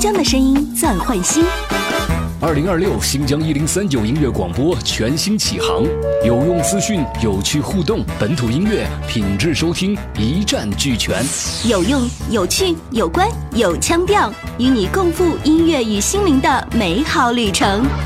疆的声音暂换新。 2026新疆1039音乐广播全新启航，有用资讯，有趣互动，本土音乐品质收听一站俱全， 有用、有趣、有关、有腔调，与你共赴音乐与心灵的美好旅程。